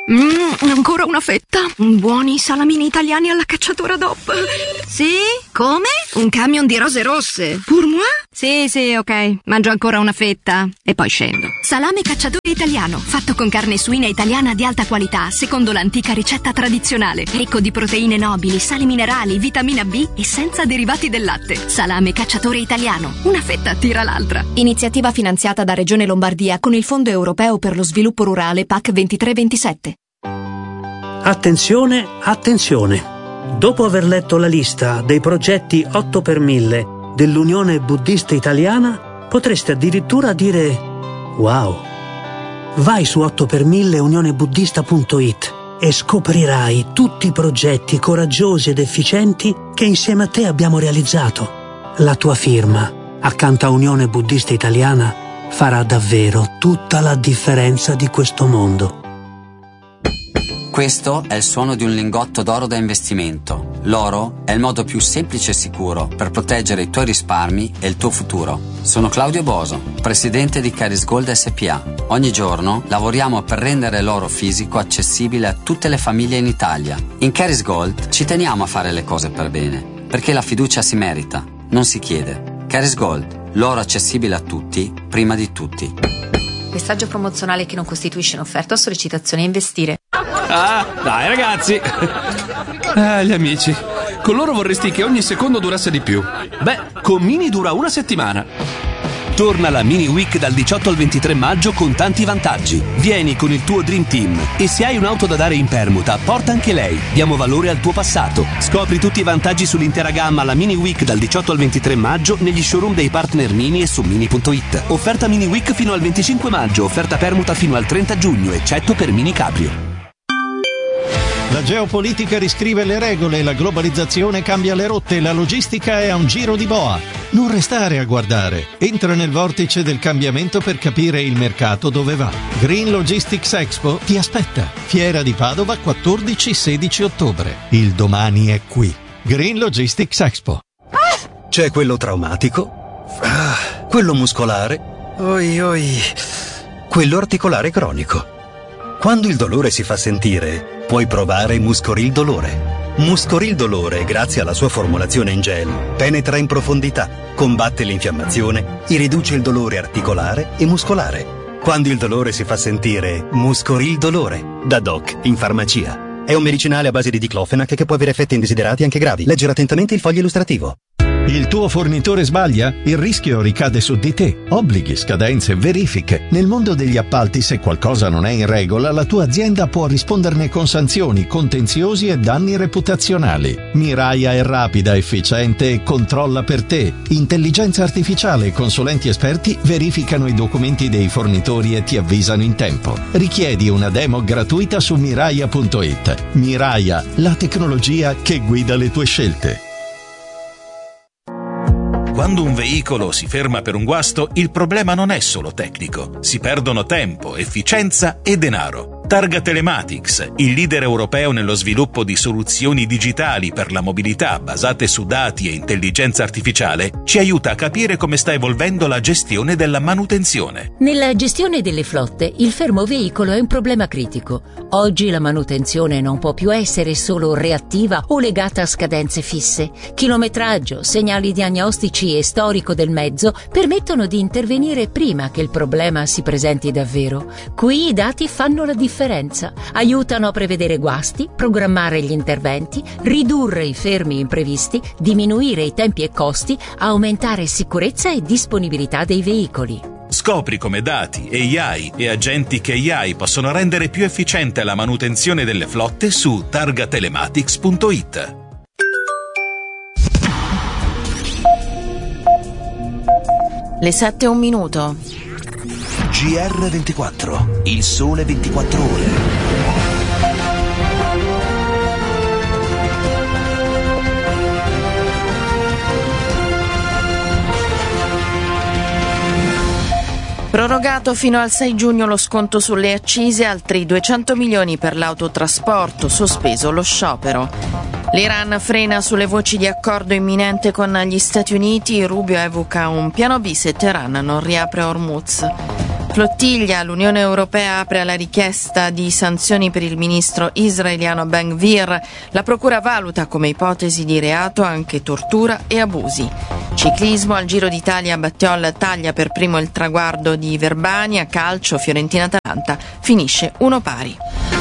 Ancora una fetta. Buoni salamini italiani alla cacciatora DOP. Sì? Come? Un camion di rose rosse. Pour moi? Sì, ok. Mangio ancora una fetta e poi scendo. Salame cacciatore italiano, fatto con carne suina italiana di alta qualità, secondo l'antica ricetta tradizionale. Ricco di proteine nobili, sali minerali, vitamina B e senza derivati del latte. Salame cacciatore italiano. Una fetta tira l'altra. Iniziativa finanziata da Regione Lombardia con il Fondo Europeo per lo Sviluppo Rurale PAC 23-27. Attenzione, attenzione! Dopo aver letto la lista dei progetti 8 per 1000 dell'Unione Buddista Italiana, potreste addirittura dire wow! Vai su 8per1000 unionebuddista.it e scoprirai tutti i progetti coraggiosi ed efficienti che insieme a te abbiamo realizzato. La tua firma, accanto a Unione Buddista Italiana, farà davvero tutta la differenza di questo mondo. Questo è il suono di un lingotto d'oro da investimento. L'oro è il modo più semplice e sicuro per proteggere i tuoi risparmi e il tuo futuro. Sono Claudio Boso, presidente di Caris Gold SPA. Ogni giorno lavoriamo per rendere l'oro fisico accessibile a tutte le famiglie in Italia. In Caris Gold ci teniamo a fare le cose per bene, perché la fiducia si merita, non si chiede. Caris Gold, l'oro accessibile a tutti, prima di tutti. Messaggio promozionale che non costituisce un'offerta o sollecitazione a investire. Ah, dai ragazzi! Gli amici. Con loro vorresti che ogni secondo durasse di più. Beh, con Mini dura una settimana. Torna la Mini Week dal 18 al 23 maggio con tanti vantaggi. Vieni con il tuo Dream Team e se hai un'auto da dare in permuta, porta anche lei. Diamo valore al tuo passato. Scopri tutti i vantaggi sull'intera gamma alla Mini Week dal 18 al 23 maggio negli showroom dei partner Mini e su Mini.it. Offerta Mini Week fino al 25 maggio, offerta permuta fino al 30 giugno, eccetto per Mini Cabrio. La geopolitica riscrive le regole, la globalizzazione cambia le rotte, la logistica è a un giro di boa. Non restare a guardare. Entra nel vortice del cambiamento per capire il mercato dove va. Green Logistics Expo ti aspetta. Fiera di Padova 14-16 ottobre. Il domani è qui. Green Logistics Expo. C'è quello traumatico, quello muscolare, quello articolare cronico. Quando il dolore si fa sentire, puoi provare Muscoril Dolore. Muscoril Dolore, grazie alla sua formulazione in gel, penetra in profondità, combatte l'infiammazione e riduce il dolore articolare e muscolare. Quando il dolore si fa sentire, Muscoril Dolore, da Doc in farmacia. È un medicinale a base di diclofenac che può avere effetti indesiderati anche gravi. Leggere attentamente il foglio illustrativo. Il tuo fornitore sbaglia? Il rischio ricade su di te. Obblighi, scadenze, verifiche. Nel mondo degli appalti, se qualcosa non è in regola, la tua azienda può risponderne con sanzioni, contenziosi e danni reputazionali. Miraia è rapida, efficiente e controlla per te. Intelligenza artificiale e consulenti esperti verificano i documenti dei fornitori e ti avvisano in tempo. Richiedi una demo gratuita su Miraia.it. Miraia, la tecnologia che guida le tue scelte. Quando un veicolo si ferma per un guasto, il problema non è solo tecnico. Si perdono tempo, efficienza e denaro. Targa Telematics, il leader europeo nello sviluppo di soluzioni digitali per la mobilità basate su dati e intelligenza artificiale, ci aiuta a capire come sta evolvendo la gestione della manutenzione. Nella gestione delle flotte, il fermo veicolo è un problema critico. Oggi la manutenzione non può più essere solo reattiva o legata a scadenze fisse. Chilometraggio, segnali diagnostici e storico del mezzo permettono di intervenire prima che il problema si presenti davvero. Qui i dati fanno la differenza. Aiutano a prevedere guasti, programmare gli interventi, ridurre i fermi imprevisti, diminuire i tempi e costi, aumentare sicurezza e disponibilità dei veicoli. Scopri come dati, AI e agenti AI possono rendere più efficiente la manutenzione delle flotte su targatelematics.it. Le 7:01. GR24, il sole 24 ore. Prorogato fino al 6 giugno lo sconto sulle accise, altri 200 milioni per l'autotrasporto, sospeso lo sciopero. L'Iran frena sulle voci di accordo imminente con gli Stati Uniti, Rubio evoca un piano B se Teheran non riapre Hormuz. Flottiglia, l'Unione Europea apre alla richiesta di sanzioni per il ministro israeliano Ben-Gvir. La procura valuta come ipotesi di reato anche tortura e abusi. Ciclismo, al Giro d'Italia Battiol taglia per primo il traguardo di Verbania. Calcio, Fiorentina-Atalanta finisce 1-1.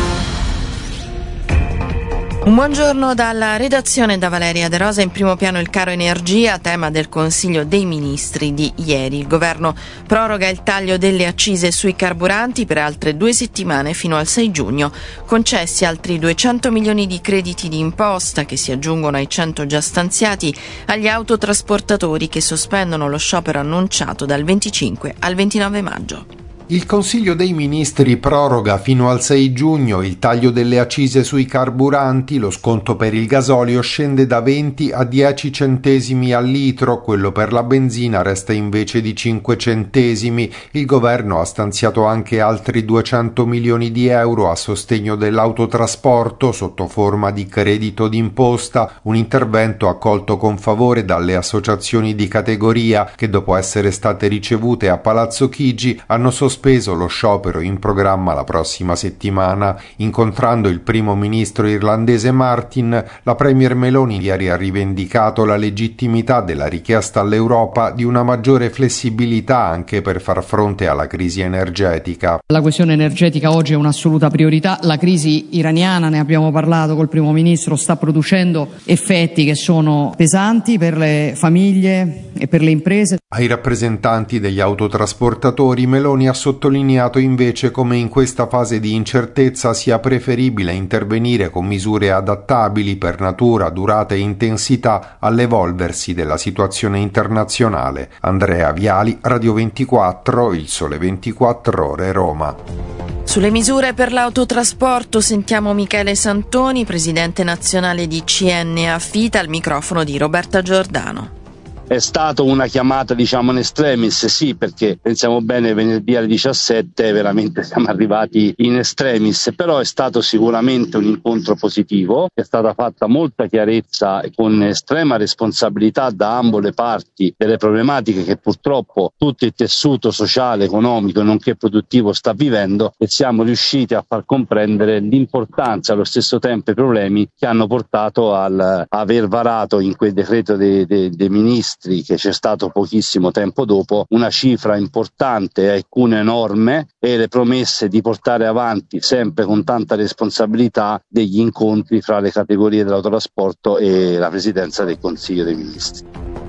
Un buongiorno dalla redazione da Valeria De Rosa. In primo piano il caro energia, tema del Consiglio dei Ministri di ieri. Il governo proroga il taglio delle accise sui carburanti per altre 2 settimane fino al 6 giugno. Concessi altri 200 milioni di crediti di imposta che si aggiungono ai 100 già stanziati agli autotrasportatori che sospendono lo sciopero annunciato dal 25 al 29 maggio. Il Consiglio dei Ministri proroga fino al 6 giugno il taglio delle accise sui carburanti, lo sconto per il gasolio scende da 20 a 10 centesimi al litro, quello per la benzina resta invece di 5 centesimi. Il governo ha stanziato anche altri 200 milioni di euro a sostegno dell'autotrasporto sotto forma di credito d'imposta, un intervento accolto con favore dalle associazioni di categoria che dopo essere state ricevute a Palazzo Chigi hanno sospeso lo sciopero in programma la prossima settimana. Incontrando il primo ministro irlandese Martin, la premier Meloni ieri ha rivendicato la legittimità della richiesta all'Europa di una maggiore flessibilità anche per far fronte alla crisi energetica. La questione energetica oggi è un'assoluta priorità. La crisi iraniana, ne abbiamo parlato col primo ministro, sta producendo effetti che sono pesanti per le famiglie e per le imprese. Ai rappresentanti degli autotrasportatori Meloni ha sottolineato invece come in questa fase di incertezza sia preferibile intervenire con misure adattabili per natura, durata e intensità all'evolversi della situazione internazionale. Andrea Viali, Radio 24, Il Sole 24 Ore, Roma. Sulle misure per l'autotrasporto sentiamo Michele Santoni, presidente nazionale di CNA-FITA, al microfono di Roberta Giordano. È stata una chiamata in extremis, sì, perché pensiamo bene, venerdì alle 17 veramente siamo arrivati in extremis, però è stato sicuramente un incontro positivo, è stata fatta molta chiarezza e con estrema responsabilità da ambo le parti delle problematiche che purtroppo tutto il tessuto sociale, economico e nonché produttivo sta vivendo, e siamo riusciti a far comprendere l'importanza e allo stesso tempo i problemi che hanno portato al aver varato in quel decreto dei ministri, che c'è stato pochissimo tempo dopo, una cifra importante, alcune norme e le promesse di portare avanti sempre con tanta responsabilità degli incontri fra le categorie dell'autotrasporto e la Presidenza del Consiglio dei Ministri.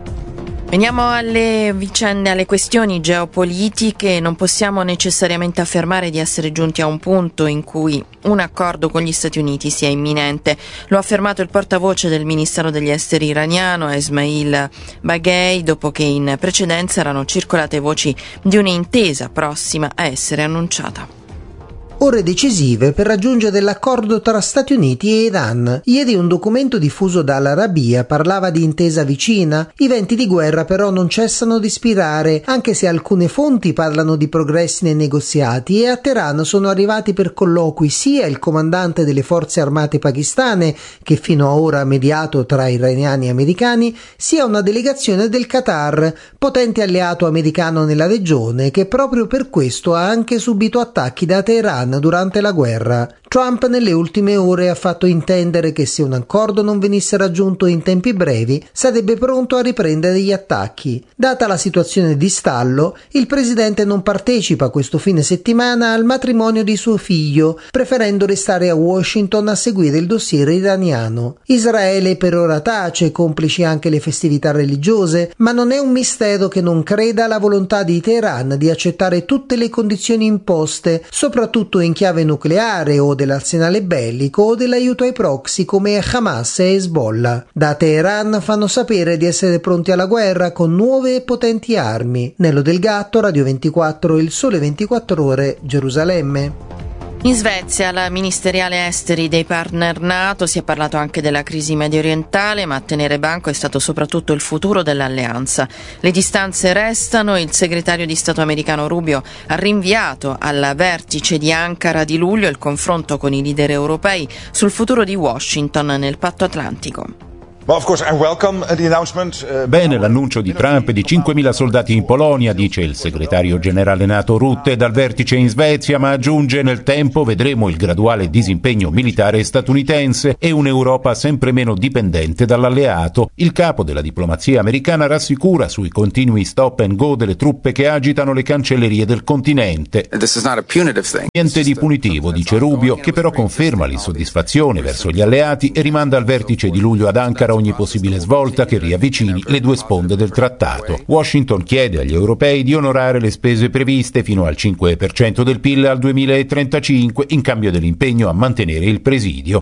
Veniamo alle vicende, alle questioni geopolitiche. Non possiamo necessariamente affermare di essere giunti a un punto in cui un accordo con gli Stati Uniti sia imminente. Lo ha affermato il portavoce del Ministero degli Esteri iraniano, Esmail Baghei, dopo che in precedenza erano circolate voci di un'intesa prossima a essere annunciata. Ore decisive per raggiungere l'accordo tra Stati Uniti e Iran. Ieri un documento diffuso dall'Arabia parlava di intesa vicina. I venti di guerra però non cessano di spirare, anche se alcune fonti parlano di progressi nei negoziati, e a Teheran sono arrivati per colloqui sia il comandante delle forze armate pakistane, che fino ad ora ha mediato tra iraniani e americani, sia una delegazione del Qatar, potente alleato americano nella regione, che proprio per questo ha anche subito attacchi da Teheran durante la guerra. Trump nelle ultime ore ha fatto intendere che se un accordo non venisse raggiunto in tempi brevi sarebbe pronto a riprendere gli attacchi. Data la situazione di stallo, il presidente non partecipa questo fine settimana al matrimonio di suo figlio, preferendo restare a Washington a seguire il dossier iraniano. Israele per ora tace, complici anche le festività religiose, ma non è un mistero che non creda alla volontà di Teheran di accettare tutte le condizioni imposte, soprattutto in chiave nucleare o dell'arsenale bellico o dell'aiuto ai proxy come Hamas e Hezbollah. Da Teheran fanno sapere di essere pronti alla guerra con nuove e potenti armi. Nello Del Gatto, Radio 24, Il Sole 24 Ore, Gerusalemme. In Svezia, alla ministeriale esteri dei partner NATO, si è parlato anche della crisi mediorientale, ma a tenere banco è stato soprattutto il futuro dell'alleanza. Le distanze restano. Il segretario di Stato americano Rubio ha rinviato al vertice di Ankara di luglio il confronto con i leader europei sul futuro di Washington nel Patto Atlantico. Bene l'annuncio di Trump di 5.000 soldati in Polonia, dice il segretario generale NATO Rutte dal vertice in Svezia, ma aggiunge: nel tempo vedremo il graduale disimpegno militare statunitense e un'Europa sempre meno dipendente dall'alleato. Il capo della diplomazia americana rassicura sui continui stop and go delle truppe che agitano le cancellerie del continente. Niente di punitivo, dice Rubio, che però conferma l'insoddisfazione verso gli alleati e rimanda al vertice di luglio ad Ankara ogni possibile svolta che riavvicini le due sponde del trattato. Washington chiede agli europei di onorare le spese previste fino al 5% del PIL al 2035 in cambio dell'impegno a mantenere il presidio.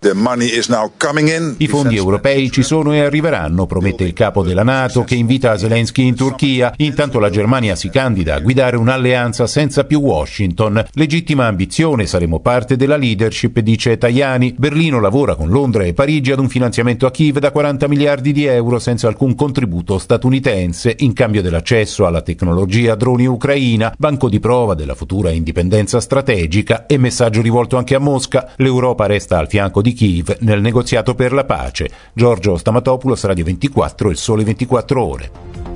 I fondi europei ci sono e arriveranno, promette il capo della NATO, che invita Zelensky in Turchia. Intanto la Germania si candida a guidare un'alleanza senza più Washington. Legittima ambizione, saremo parte della leadership, dice Tajani. Berlino lavora con Londra e Parigi ad un finanziamento a Kiev da 40 miliardi di euro senza alcun contributo statunitense in cambio dell'accesso alla tecnologia droni ucraina, banco di prova della futura indipendenza strategica e messaggio rivolto anche a Mosca: l'Europa resta al fianco di Kiev nel negoziato per la pace. Giorgio Stamatopoulos, Radio 24, Il Sole 24 Ore.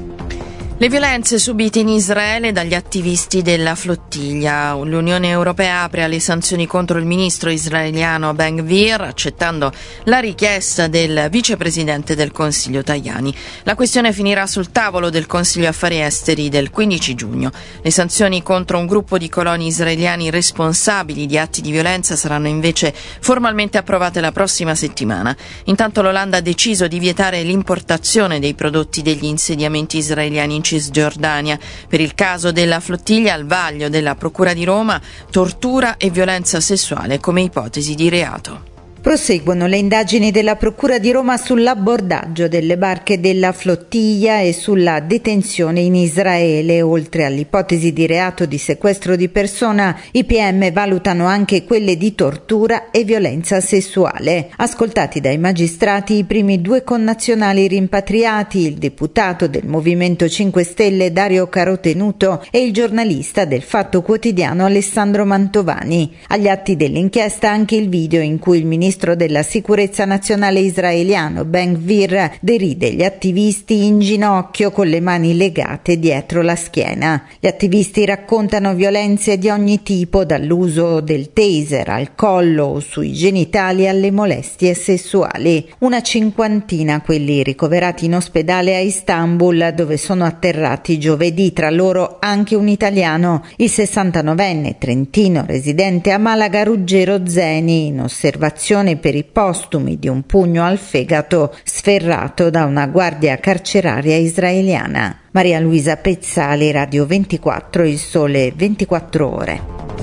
Le violenze subite in Israele dagli attivisti della flottiglia. L'Unione Europea apre alle sanzioni contro il ministro israeliano Ben Gvir, accettando la richiesta del vicepresidente del Consiglio Tajani. La questione finirà sul tavolo del Consiglio Affari Esteri del 15 giugno. Le sanzioni contro un gruppo di coloni israeliani responsabili di atti di violenza saranno invece formalmente approvate la prossima settimana. Intanto l'Olanda ha deciso di vietare l'importazione dei prodotti degli insediamenti israeliani in Cisgiordania. Per il caso della flottiglia, al vaglio della Procura di Roma, tortura e violenza sessuale come ipotesi di reato. Proseguono le indagini della Procura di Roma sull'abbordaggio delle barche della flottiglia e sulla detenzione in Israele. Oltre all'ipotesi di reato di sequestro di persona, i PM valutano anche quelle di tortura e violenza sessuale. Ascoltati dai magistrati i primi due connazionali rimpatriati, il deputato del Movimento 5 Stelle Dario Carotenuto e il giornalista del Fatto Quotidiano Alessandro Mantovani. Agli atti dell'inchiesta anche il video in cui il ministro della sicurezza nazionale israeliano Ben Gvir deride gli attivisti in ginocchio con le mani legate dietro la schiena. Gli attivisti raccontano violenze di ogni tipo, dall'uso del taser al collo o sui genitali alle molestie sessuali. Una cinquantina quelli ricoverati in ospedale a Istanbul, dove sono atterrati giovedì, tra loro anche un italiano, il 69enne trentino residente a Malaga Ruggero Zeni, in osservazione per i postumi di un pugno al fegato sferrato da una guardia carceraria israeliana. Maria Luisa Pezzali, Radio 24, Il Sole 24 Ore.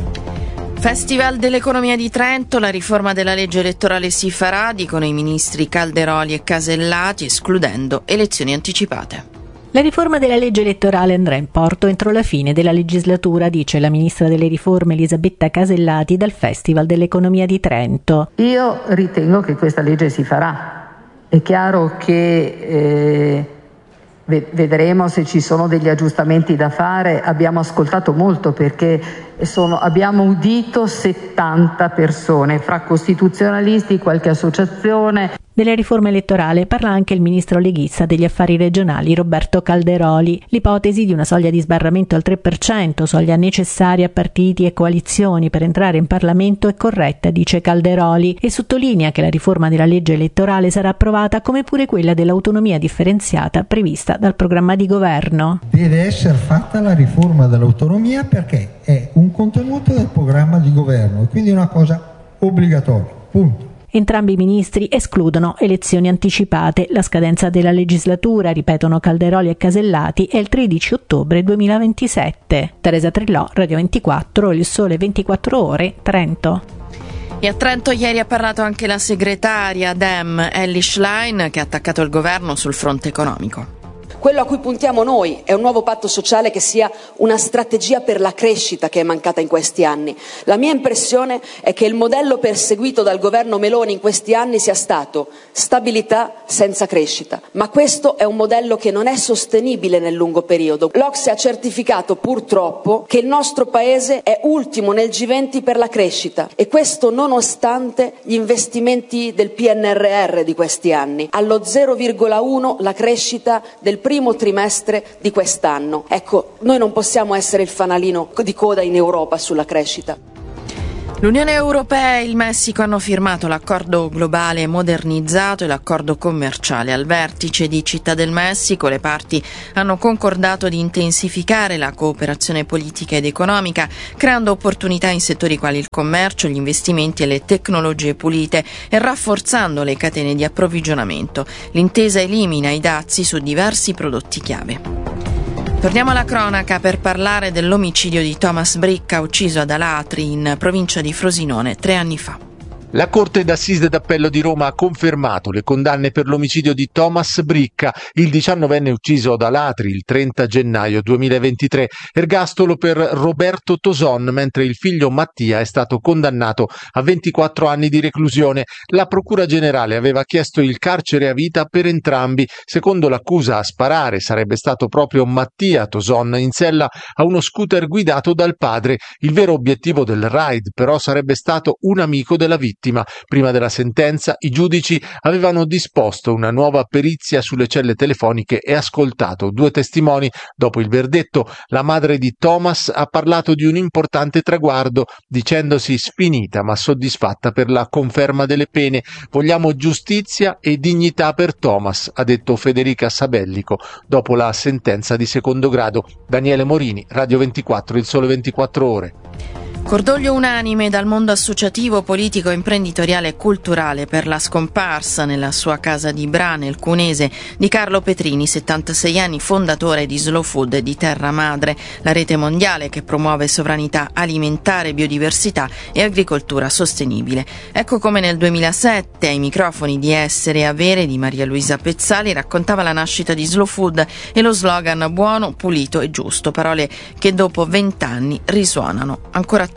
Festival dell'economia di Trento, la riforma della legge elettorale si farà, dicono i ministri Calderoli e Casellati, escludendo elezioni anticipate. La riforma della legge elettorale andrà in porto entro la fine della legislatura, dice la ministra delle riforme Elisabetta Casellati dal Festival dell'economia di Trento. Io ritengo che questa legge si farà. È chiaro che vedremo se ci sono degli aggiustamenti da fare. Abbiamo ascoltato molto perché abbiamo udito 70 persone, fra costituzionalisti, qualche associazione. Della riforma elettorale parla anche il ministro leghista degli affari regionali Roberto Calderoli. L'ipotesi di una soglia di sbarramento al 3%, soglia necessaria a partiti e coalizioni per entrare in Parlamento, è corretta, dice Calderoli, e sottolinea che la riforma della legge elettorale sarà approvata come pure quella dell'autonomia differenziata prevista dal programma di governo. Deve essere fatta la riforma dell'autonomia perché è un contenuto del programma di governo e quindi è una cosa obbligatoria, punto. Entrambi i ministri escludono elezioni anticipate. La scadenza della legislatura, ripetono Calderoli e Casellati, è il 13 ottobre 2027. Teresa Trillò, Radio 24, Il Sole 24 Ore, Trento. E a Trento ieri ha parlato anche la segretaria Dem Elly Schlein, che ha attaccato il governo sul fronte economico. Quello a cui puntiamo noi è un nuovo patto sociale che sia una strategia per la crescita che è mancata in questi anni. La mia impressione è che il modello perseguito dal governo Meloni in questi anni sia stato stabilità senza crescita, ma questo è un modello che non è sostenibile nel lungo periodo. L'Ocse ha certificato purtroppo che il nostro Paese è ultimo nel G20 per la crescita, e questo nonostante gli investimenti del PNRR di questi anni, allo 0,1 la crescita del primo trimestre di quest'anno. Ecco, noi non possiamo essere il fanalino di coda in Europa sulla crescita. L'Unione Europea e il Messico hanno firmato l'accordo globale modernizzato e l'accordo commerciale. Al vertice di Città del Messico le parti hanno concordato di intensificare la cooperazione politica ed economica, creando opportunità in settori quali il commercio, gli investimenti e le tecnologie pulite e rafforzando le catene di approvvigionamento. L'intesa elimina i dazi su diversi prodotti chiave. Torniamo alla cronaca per parlare dell'omicidio di Thomas Bricca, ucciso ad Alatri in provincia di Frosinone 3 anni fa. La Corte d'Assise d'Appello di Roma ha confermato le condanne per l'omicidio di Thomas Bricca, il 19enne ucciso ad Alatri il 30 gennaio 2023, ergastolo per Roberto Toson, mentre il figlio Mattia è stato condannato a 24 anni di reclusione. La Procura Generale aveva chiesto il carcere a vita per entrambi. Secondo l'accusa, a sparare sarebbe stato proprio Mattia Toson, in sella a uno scooter guidato dal padre. Il vero obiettivo del raid però sarebbe stato un amico della vittima. Prima della sentenza, i giudici avevano disposto una nuova perizia sulle celle telefoniche e ascoltato 2 testimoni. Dopo il verdetto, la madre di Thomas ha parlato di un importante traguardo, dicendosi sfinita ma soddisfatta per la conferma delle pene. Vogliamo giustizia e dignità per Thomas, ha detto Federica Sabellico dopo la sentenza di secondo grado. Daniele Morini, Radio 24, Il Sole 24 Ore. Cordoglio unanime dal mondo associativo, politico, imprenditoriale e culturale per la scomparsa nella sua casa di Bra, nel Cunese, di Carlo Petrini, 76 anni, fondatore di Slow Food e di Terra Madre, la rete mondiale che promuove sovranità alimentare, biodiversità e agricoltura sostenibile. Ecco come nel 2007 ai microfoni di Essere e Avere di Maria Luisa Pezzali raccontava la nascita di Slow Food e lo slogan buono, pulito e giusto, parole che dopo 20 anni risuonano ancora attuali.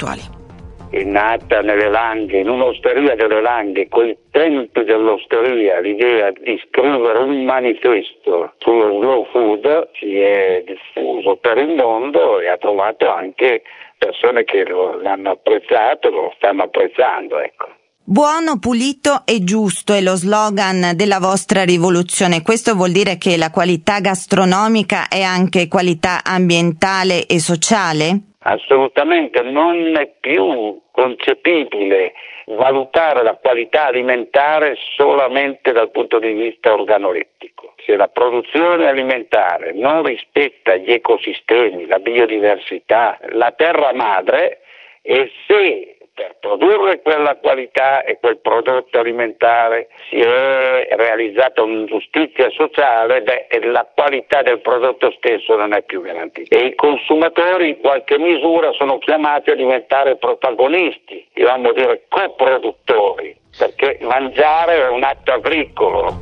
È nata nelle Langhe, in un'osteria delle Langhe, coi tempi dell'osteria, l'idea di scrivere un manifesto sullo slow food si è diffuso per il mondo e ha trovato anche persone che l'hanno apprezzato, lo stanno apprezzando, ecco. Buono, pulito e giusto è lo slogan della vostra rivoluzione. Questo vuol dire che la qualità gastronomica è anche qualità ambientale e sociale? Assolutamente, non è più concepibile valutare la qualità alimentare solamente dal punto di vista organolettico. Se la produzione alimentare non rispetta gli ecosistemi, la biodiversità, la terra madre, e se per produrre quella qualità e quel prodotto alimentare si è realizzata un'ingiustizia sociale, la qualità del prodotto stesso non è più garantita. E i consumatori in qualche misura sono chiamati a diventare protagonisti, dobbiamo dire coproduttori, perché mangiare è un atto agricolo.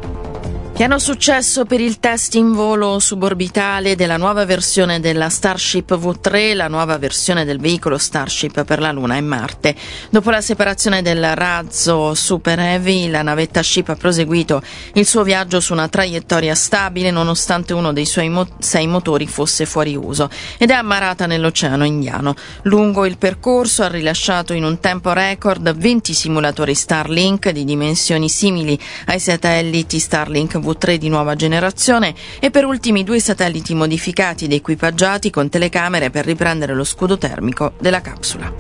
Pieno successo per il test in volo suborbitale della nuova versione della Starship V3, la nuova versione del veicolo Starship per la Luna e Marte. Dopo la separazione del razzo Super Heavy, la navetta Ship ha proseguito il suo viaggio su una traiettoria stabile nonostante uno dei suoi 6 motori fosse fuori uso ed è ammarrata nell'Oceano Indiano. Lungo il percorso ha rilasciato in un tempo record 20 simulatori Starlink di dimensioni simili ai satelliti Starlink V3 di nuova generazione e per ultimi 2 satelliti modificati ed equipaggiati con telecamere per riprendere lo scudo termico della capsula.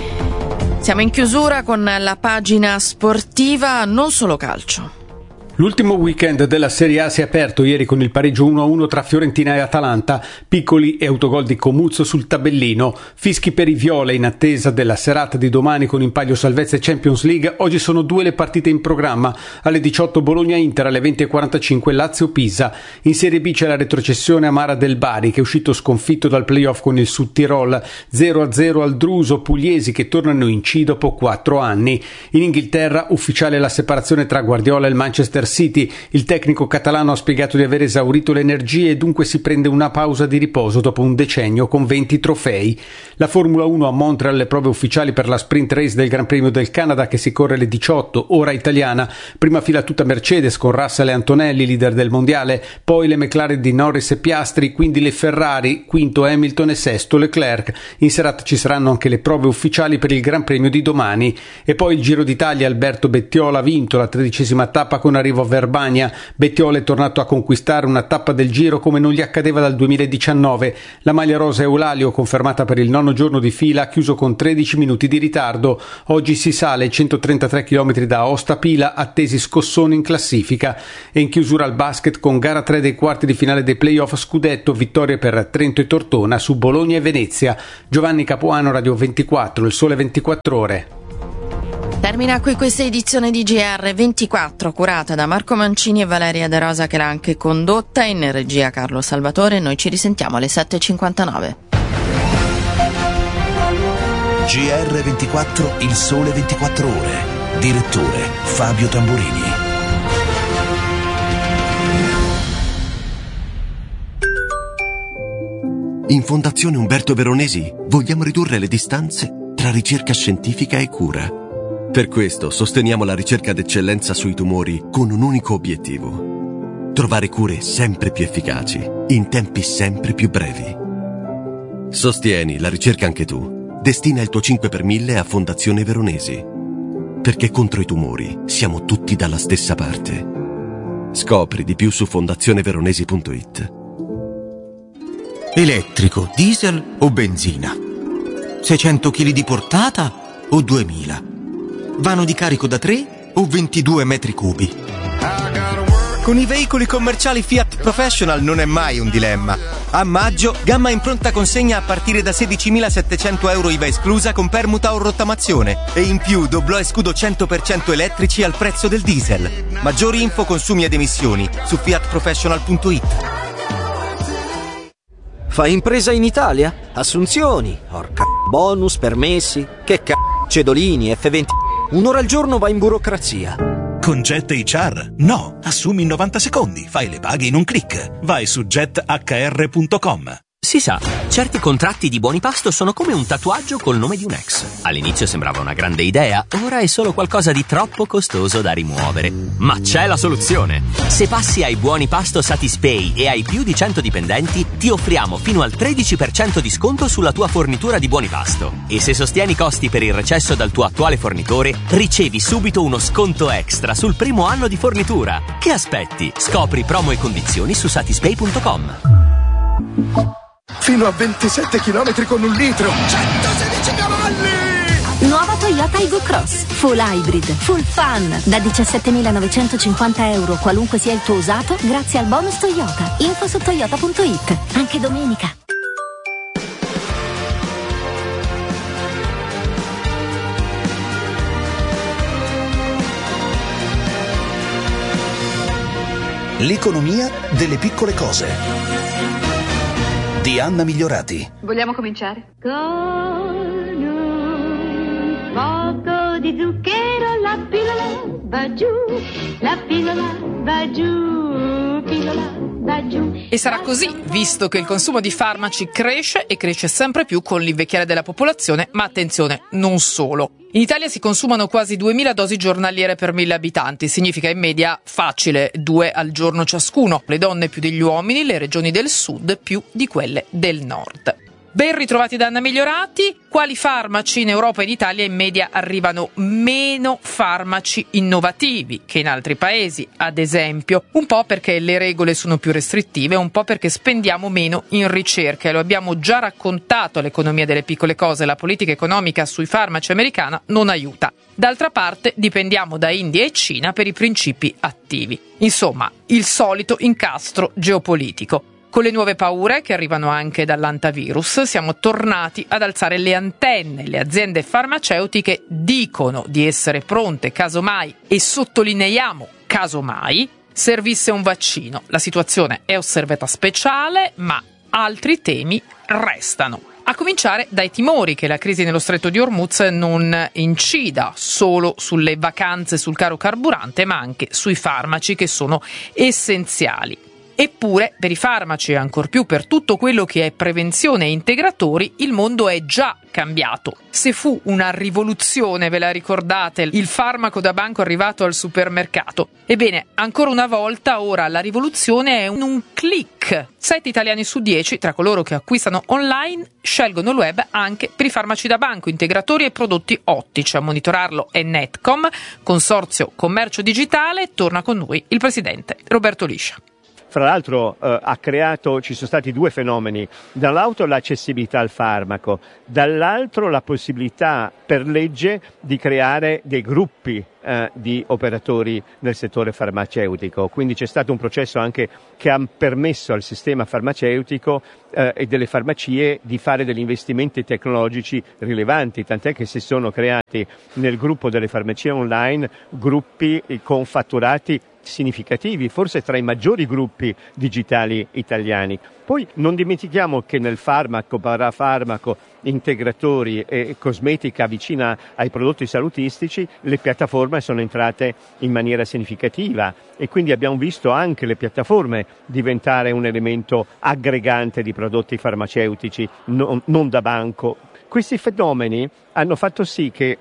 Siamo in chiusura con la pagina sportiva, non solo calcio. L'ultimo weekend della Serie A si è aperto ieri con il pareggio 1-1 tra Fiorentina e Atalanta, piccoli e autogol di Comuzzo sul tabellino, fischi per i viola in attesa della serata di domani con in palio salvezza e Champions League. Oggi sono 2 le partite in programma, alle 18 Bologna-Inter, alle 20:45 Lazio-Pisa. In Serie B c'è la retrocessione amara del Bari che è uscito sconfitto dal playoff con il Südtirol, 0-0 al Druso, pugliesi che tornano in C dopo 4 anni. In Inghilterra ufficiale la separazione tra Guardiola e il Manchester Intercity. Il tecnico catalano ha spiegato di aver esaurito le energie e dunque si prende una pausa di riposo dopo un decennio con 20 trofei. La Formula 1 a Montreal, le prove ufficiali per la sprint race del Gran Premio del Canada che si corre alle 18, ora italiana. Prima fila tutta Mercedes con Russell e Antonelli, leader del mondiale, poi le McLaren di Norris e Piastri, quindi le Ferrari, quinto Hamilton e sesto Leclerc. In serata ci saranno anche le prove ufficiali per il Gran Premio di domani. E poi il Giro d'Italia, Alberto Bettiola ha vinto la 13ª tappa con arrivo a Verbania. Bettiola è tornato a conquistare una tappa del Giro come non gli accadeva dal 2019. La maglia rosa Eulalio, confermata per il 9° giorno di fila, ha chiuso con 13 minuti di ritardo. Oggi si sale 133 km da Aosta Pila, attesi scossoni in classifica. E in chiusura al basket con gara 3 dei quarti di finale dei playoff scudetto, vittorie per Trento e Tortona su Bologna e Venezia. Giovanni Capuano, Radio 24, Il Sole 24 Ore. Termina qui questa edizione di GR24, curata da Marco Mancini e Valeria De Rosa, che l'ha anche condotta, in regia Carlo Salvatore. Noi ci risentiamo alle 7.59. GR24, Il Sole 24 Ore. Direttore Fabio Tamburini. In Fondazione Umberto Veronesi vogliamo ridurre le distanze tra ricerca scientifica e cura. Per questo sosteniamo la ricerca d'eccellenza sui tumori con un unico obiettivo: trovare cure sempre più efficaci, in tempi sempre più brevi. Sostieni la ricerca anche tu. Destina il tuo 5 per 1000 a Fondazione Veronesi. Perché contro i tumori siamo tutti dalla stessa parte. Scopri di più su fondazioneveronesi.it. Elettrico, diesel o benzina? 600 kg di portata o 2000? Vano di carico da 3 o 22 metri cubi? Con i veicoli commerciali Fiat Professional non è mai un dilemma. A maggio, gamma in pronta consegna a partire da 16.700 euro IVA esclusa con permuta o rottamazione. E in più doblò e scudo 100% elettrici al prezzo del diesel. Maggiori info, consumi ed emissioni su fiatprofessional.it. Fai impresa in Italia? Assunzioni, bonus, permessi, cedolini, F20. Un'ora al giorno vai in burocrazia. Con Jet HR? No, assumi in 90 secondi, fai le paghe in un click. Vai su jethr.com. Si sa, certi contratti di buoni pasto sono come un tatuaggio col nome di un ex. All'inizio sembrava una grande idea, ora è solo qualcosa di troppo costoso da rimuovere. Ma c'è la soluzione! Se passi ai buoni pasto Satispay e hai più di 100 dipendenti, ti offriamo fino al 13% di sconto sulla tua fornitura di buoni pasto. E se sostieni i costi per il recesso dal tuo attuale fornitore, ricevi subito uno sconto extra sul primo anno di fornitura. Che aspetti? Scopri promo e condizioni su satispay.com. Fino a 27 km con 1 litro, 116 cavalli! Nuova Toyota Aygo Cross, full hybrid, full fun, da 17.950 euro, qualunque sia il tuo usato, grazie al bonus Toyota. Info su toyota.it, anche domenica. L'economia delle piccole cose di Anna Migliorati. Vogliamo cominciare? Con un poco di zucchero la pillola va giù, la pillola va giù, pillola va giù. E sarà così, visto che il consumo di farmaci cresce e cresce sempre più con l'invecchiare della popolazione, ma attenzione, non solo. In Italia si consumano quasi 2.000 dosi giornaliere per 1.000 abitanti, significa in media facile 2 al giorno ciascuno, le donne più degli uomini, le regioni del sud più di quelle del nord. Ben ritrovati da Anna Migliorati. Quali farmaci in Europa e in Italia in media arrivano meno farmaci innovativi che in altri paesi, ad esempio? Un po' perché le regole sono più restrittive, un po' perché spendiamo meno in ricerca, e lo abbiamo già raccontato, l'economia delle piccole cose, la politica economica sui farmaci americana non aiuta. D'altra parte dipendiamo da India e Cina per i principi attivi. Insomma, il solito incastro geopolitico. Con le nuove paure che arrivano anche dall'antivirus siamo tornati ad alzare le antenne. Le aziende farmaceutiche dicono di essere pronte casomai, e sottolineiamo casomai, servisse un vaccino. La situazione è osservata speciale, ma altri temi restano. A cominciare dai timori che la crisi nello stretto di Hormuz non incida solo sulle vacanze sul caro carburante, ma anche sui farmaci che sono essenziali. Eppure, per i farmaci e ancor più per tutto quello che è prevenzione e integratori, il mondo è già cambiato. Se fu una rivoluzione, ve la ricordate, il farmaco da banco arrivato al supermercato? Ebbene, ancora una volta, ora la rivoluzione è un click. 7 italiani su 10, tra coloro che acquistano online, scelgono il web anche per i farmaci da banco, integratori e prodotti ottici. A monitorarlo è Netcom, Consorzio Commercio Digitale. Torna con noi il presidente Roberto Liscia. Fra l'altro ci sono stati due fenomeni, da un lato l'accessibilità al farmaco, dall'altro la possibilità per legge di creare dei gruppi di operatori nel settore farmaceutico, quindi c'è stato un processo anche che ha permesso al sistema farmaceutico e delle farmacie di fare degli investimenti tecnologici rilevanti, tant'è che si sono creati nel gruppo delle farmacie online gruppi con fatturati significativi, forse tra i maggiori gruppi digitali italiani. Poi non dimentichiamo che nel farmaco, parafarmaco, integratori e cosmetica vicina ai prodotti salutistici, le piattaforme sono entrate in maniera significativa e quindi abbiamo visto anche le piattaforme diventare un elemento aggregante di prodotti farmaceutici non da banco. Questi fenomeni hanno fatto sì che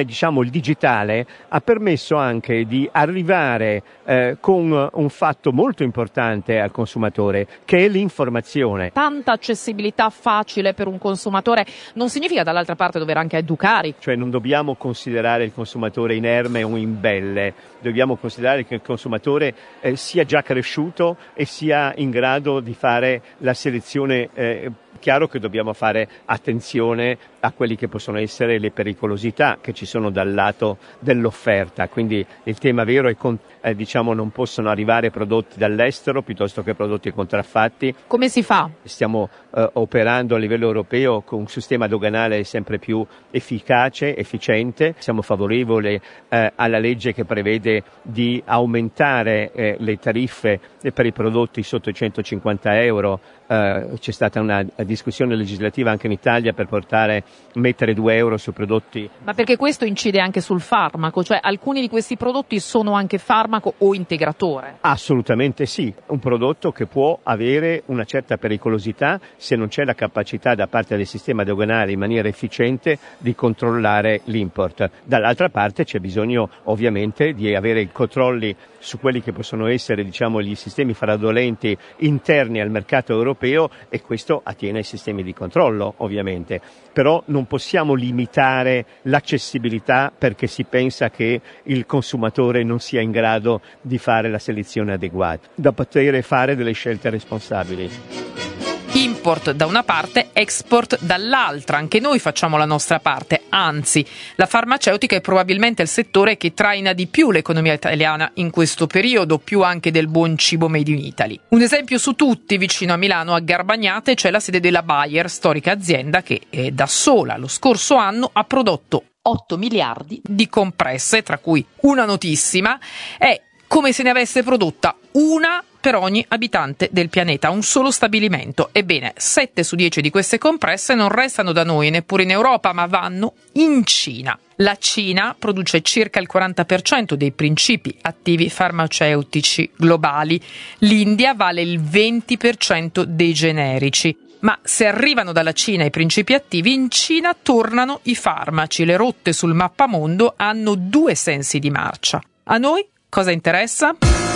il digitale ha permesso anche di arrivare con un fatto molto importante al consumatore, che è l'informazione. Tanta accessibilità facile per un consumatore non significa dall'altra parte dover anche educare. Cioè non dobbiamo considerare il consumatore inerme o imbelle, dobbiamo considerare che il consumatore sia già cresciuto e sia in grado di fare la selezione. Chiaro che dobbiamo fare attenzione a quelli che possono essere le pericolosità che ci sono dal lato dell'offerta, quindi il tema vero è non possono arrivare prodotti dall'estero piuttosto che prodotti contraffatti. Come si fa? Stiamo operando a livello europeo con un sistema doganale sempre più efficace, efficiente. Siamo favorevoli alla legge che prevede di aumentare le tariffe per i prodotti sotto i 150 euro. C'è stata una discussione legislativa anche in Italia per mettere 2 euro su prodotti. Ma perché questo incide anche sul farmaco? Cioè alcuni di questi prodotti sono anche farmaco o integratore? Assolutamente sì, un prodotto che può avere una certa pericolosità se non c'è la capacità da parte del sistema doganale in maniera efficiente di controllare l'import. Dall'altra parte c'è bisogno ovviamente di avere i controlli su quelli che possono essere gli sistemi fraudolenti interni al mercato europeo, e questo attiene ai sistemi di controllo ovviamente, però non possiamo limitare l'accessibilità perché si pensa che il consumatore non sia in grado di fare la selezione adeguata, da poter fare delle scelte responsabili. Import da una parte, export dall'altra. Anche noi facciamo la nostra parte, anzi, la farmaceutica è probabilmente il settore che traina di più l'economia italiana in questo periodo, più anche del buon cibo made in Italy. Un esempio su tutti, vicino a Milano, a Garbagnate, c'è la sede della Bayer, storica azienda che da sola lo scorso anno ha prodotto 8 miliardi di compresse, tra cui una notissima, è come se ne avesse prodotta una per ogni abitante del pianeta, un solo stabilimento. Ebbene, 7 su 10 di queste compresse non restano da noi, neppure in Europa, ma vanno in Cina. La Cina produce circa il 40% dei principi attivi farmaceutici globali. L'India vale il 20% dei generici. Ma se arrivano dalla Cina i principi attivi, in Cina tornano i farmaci. Le rotte sul mappamondo hanno 2 sensi di marcia. A noi cosa interessa?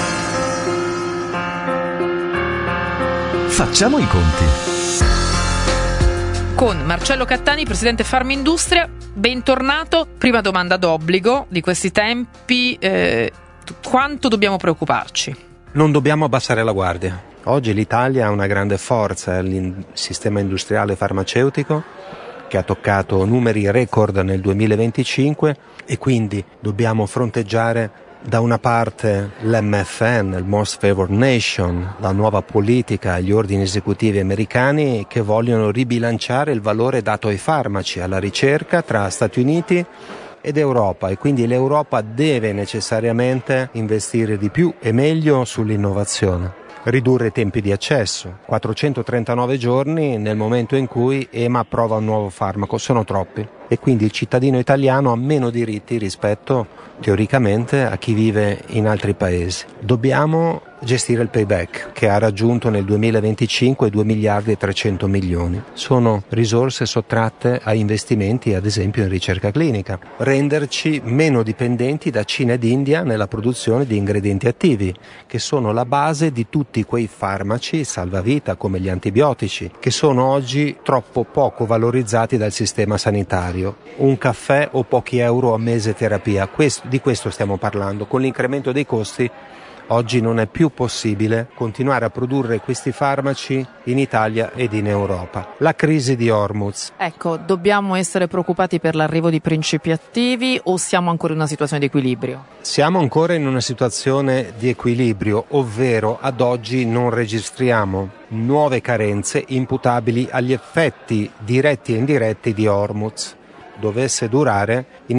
Facciamo i conti. Con Marcello Cattani, presidente Farmindustria, bentornato. Prima domanda d'obbligo di questi tempi, quanto dobbiamo preoccuparci? Non dobbiamo abbassare la guardia. Oggi l'Italia ha una grande forza, il sistema industriale farmaceutico, che ha toccato numeri record nel 2025, e quindi dobbiamo fronteggiare da una parte l'MFN, il Most Favored Nation, la nuova politica, gli ordini esecutivi americani che vogliono ribilanciare il valore dato ai farmaci, alla ricerca tra Stati Uniti ed Europa, e quindi l'Europa deve necessariamente investire di più e meglio sull'innovazione. ridurre i tempi di accesso. 439 giorni nel momento in cui EMA approva un nuovo farmaco, sono troppi. E quindi il cittadino italiano ha meno diritti rispetto, teoricamente, a chi vive in altri paesi. Dobbiamo gestire il payback, che ha raggiunto nel 2025 2 miliardi e 300 milioni. Sono risorse sottratte a investimenti, ad esempio in ricerca clinica. Renderci meno dipendenti da Cina ed India nella produzione di ingredienti attivi, che sono la base di tutti quei farmaci salvavita come gli antibiotici, che sono oggi troppo poco valorizzati dal sistema sanitario. Un caffè o pochi euro a mese terapia, di questo stiamo parlando. Con l'incremento dei costi oggi non è più possibile continuare a produrre questi farmaci in Italia ed in Europa. La crisi di Hormuz. Ecco, dobbiamo essere preoccupati per l'arrivo di principi attivi o siamo ancora in una situazione di equilibrio? Siamo ancora in una situazione di equilibrio, ovvero ad oggi non registriamo nuove carenze imputabili agli effetti diretti e indiretti di Hormuz. Dovesse durare